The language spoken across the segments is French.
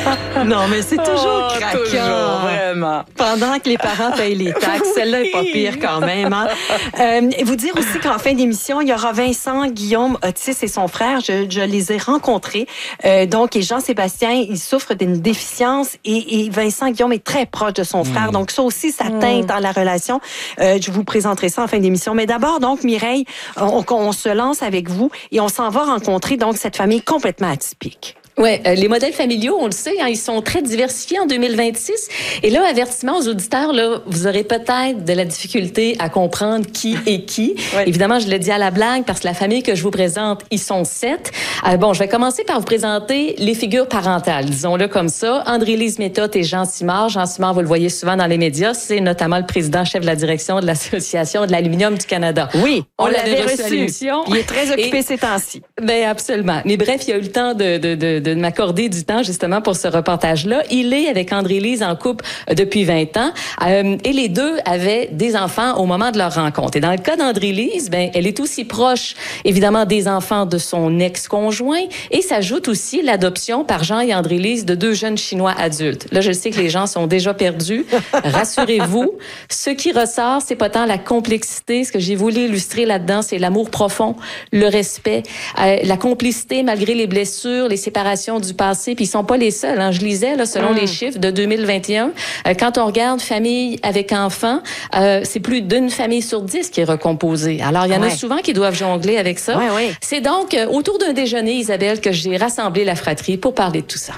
Non, mais c'est toujours craquant. Toujours, vraiment. Pendant que les parents payent les taxes, celle-là est pas pire quand même. Hein? Vous dire aussi qu'en fin d'émission, il y aura Vincent, Guillaume, Otis et son frère. Je les ai rencontrés. Donc, et Jean-Sébastien, il souffre d'une déficience et Vincent, Guillaume est très proche de son frère. Donc, ça aussi, ça teinte dans la relation. Je vous présenterai ça en fin d'émission. Mais d'abord, donc, Mireille, on se lance avec vous et on s'en va rencontrer donc cette famille complètement atypique. Ouais, les modèles familiaux, on le sait, hein, ils sont très diversifiés en 2026. Et là, avertissement aux auditeurs, là, vous aurez peut-être de la difficulté à comprendre qui est qui. Oui. Évidemment, je le dis à la blague parce que la famille que je vous présente, ils sont 7. Bon, je vais commencer par vous présenter les figures parentales, disons-le comme ça. André-Lise Méthode et Jean Simard. Jean Simard, vous le voyez souvent dans les médias, c'est notamment le président-chef de la direction de l'Association de l'aluminium du Canada. Oui, on l'avait reçu à l'émission. Il est très occupé ces temps-ci. Ben absolument. Mais bref, il y a eu le temps de m'accorder du temps justement pour ce reportage-là. Il est avec André-Lise en couple depuis 20 ans et les deux avaient des enfants au moment de leur rencontre. Et dans le cas d'André-Lise, ben elle est aussi proche évidemment des enfants de son ex-conjoint et s'ajoute aussi l'adoption par Jean et André-Lise de 2 jeunes Chinois adultes. Là, je sais que les gens sont déjà perdus. Rassurez-vous, ce qui ressort, c'est pas tant la complexité. Ce que j'ai voulu illustrer là-dedans, c'est l'amour profond, le respect, la complicité malgré les blessures, les séparations du passé, puis ils sont pas les seuls. Hein. Je lisais, là, selon les chiffres de 2021, quand on regarde famille avec enfants, c'est plus d'une famille sur 10 qui est recomposée. Alors, il y en a souvent qui doivent jongler avec ça. C'est donc autour d'un déjeuner, Isabelle, que j'ai rassemblé la fratrie pour parler de tout ça.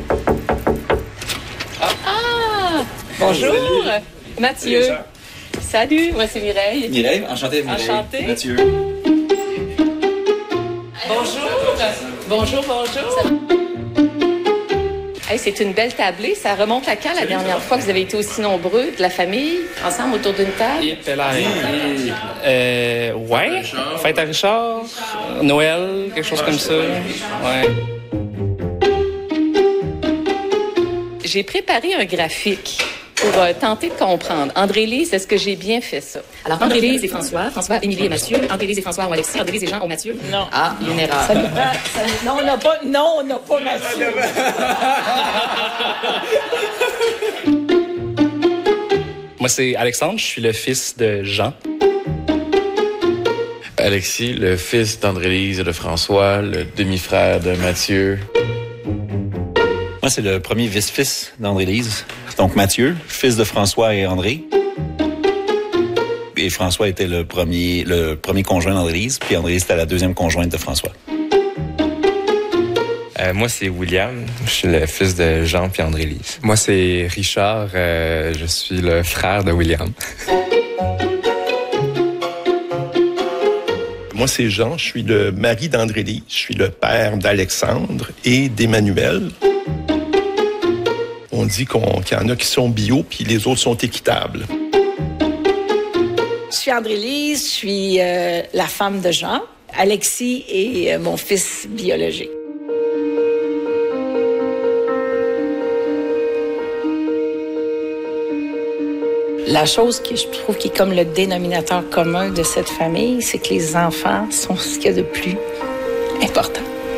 Bonjour! Mathieu! Salut, moi c'est Mireille. Mireille, enchantée. Enchantée. Mathieu. Bonjour. Hey, c'est une belle tablée. Ça remonte à quand la dernière fois que vous avez été aussi nombreux, de la famille, ensemble autour d'une table? Ouais. Fête à Richard, Noël, quelque chose comme ça. Ouais. J'ai préparé un graphique pour tenter de comprendre. André-Lise, est-ce que j'ai bien fait ça? Alors, André-Lise et François, Émilie et Mathieu, André-Lise et François ont Alexis, André-Lise et Jean ont Mathieu. Non. Ah, il y a une erreur. Non, on n'a pas Mathieu. Moi, c'est Alexandre, je suis le fils de Jean. Alexis, le fils d'André-Lise et de François, le demi-frère de Mathieu. Moi, c'est le premier vice-fils d'André-Lise. Donc, Mathieu, fils de François et André. Et François était le premier conjoint d'André-Lise, puis André-Lise était la deuxième conjointe de François. Moi, c'est William. Je suis le fils de Jean puis André-Lise. Moi, c'est Richard. Je suis le frère de William. Moi, c'est Jean. Je suis le mari d'André-Lise. Je suis le père d'Alexandre et d'Emmanuel. On dit qu'il y en a qui sont bio, puis les autres sont équitables. Je suis André-Lise, je suis la femme de Jean. Alexis est mon fils biologique. La chose que je trouve qui est comme le dénominateur commun de cette famille, c'est que les enfants sont ce qu'il y a de plus important.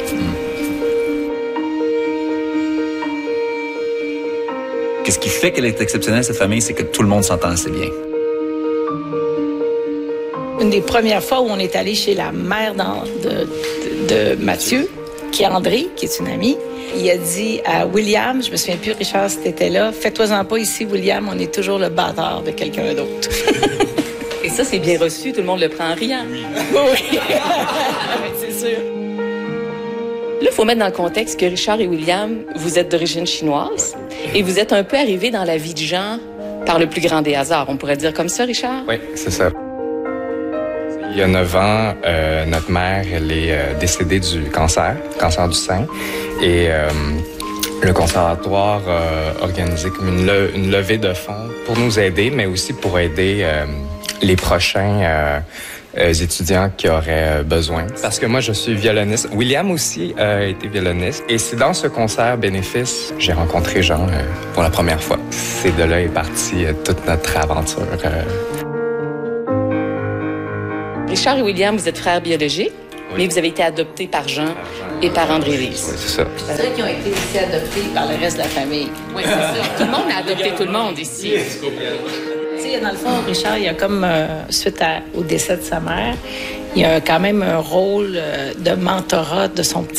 Qu'est-ce qui fait qu'elle est exceptionnelle, cette famille, c'est que tout le monde s'entend assez bien. Une des premières fois où on est allé chez la mère de Mathieu, qui est André, qui est une amie, il a dit à William, je me souviens plus, Richard, si t'étais là, fais-toi-en pas ici, William, on est toujours le bâtard de quelqu'un d'autre. Et ça, c'est bien reçu, tout le monde le prend en riant. Oui, c'est sûr. Là, il faut mettre dans le contexte que Richard et William, vous êtes d'origine chinoise et vous êtes un peu arrivés dans la vie de Jean par le plus grand des hasards. On pourrait dire comme ça, Richard? Oui, c'est ça. Il y a 9 ans, notre mère, elle est décédée du cancer du sein. Et le conservatoire a organisé comme une levée de fonds pour nous aider, mais aussi pour aider les prochains étudiants qui auraient besoin. Parce que moi, je suis violoniste. William aussi a été violoniste. Et c'est dans ce concert bénéfice que j'ai rencontré Jean pour la première fois. C'est de là est partie toute notre aventure. Richard et William, vous êtes frères biologiques, mais vous avez été adoptés par Jean et par André-Lise. Oui, c'est ça. C'est vrai qu'ils ont été aussi adoptés par le reste de la famille. Oui, c'est ça. Tout le monde a adopté tout le monde ici. Tu sais, dans le fond, Richard, il y a comme, suite au décès de sa mère, il y a quand même un rôle de mentorat de son petit